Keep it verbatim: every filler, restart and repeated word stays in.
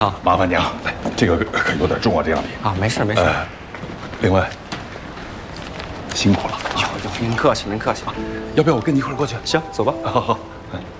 啊， 麻烦您啊，来，这个可有点重啊，这样品。 啊，没事没事。 呃，另外，辛苦了。 有有，您客气您客气啊。 要不要我跟你一块儿过去？ 行，走吧。 好好好。